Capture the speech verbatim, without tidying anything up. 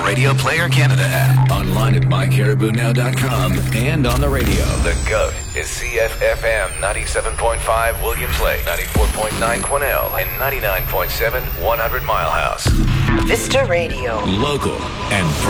Radio Player Canada app. Online at my caribou now dot com and on the radio. The GOAT is C F F M ninety-seven point five Williams Lake, ninety-four point nine Quesnel, and ninety-nine point seven one hundred Mile House. Vista Radio. Local and